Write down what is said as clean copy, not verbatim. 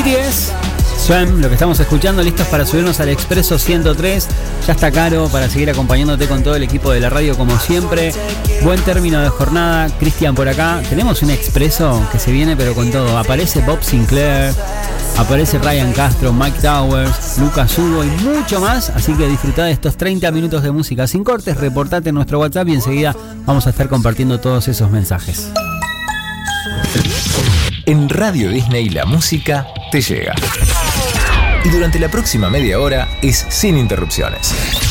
BTS, Swim, lo que estamos escuchando, listos para subirnos al Expreso 103. Ya está Caro para seguir acompañándote con todo el equipo de la radio como siempre. Buen término de jornada, Cristian por acá. Tenemos un Expreso que se viene pero con todo. Aparece Bob Sinclair, aparece Ryan Castro, Mike Towers, Lucas Hugo y mucho más. Así que disfrutá de estos 30 minutos de música sin cortes. Reportate en nuestro WhatsApp y enseguida vamos a estar compartiendo todos esos mensajes. En Radio Disney la música te llega. Y durante la próxima media hora es sin interrupciones.